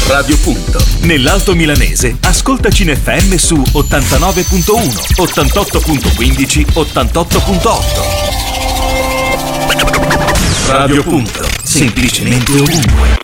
Radio Punto. Nell'Alto Milanese, ascoltaci in FM su 89.1, 88.15, 88.8. Radio Punto. Semplicemente ovunque.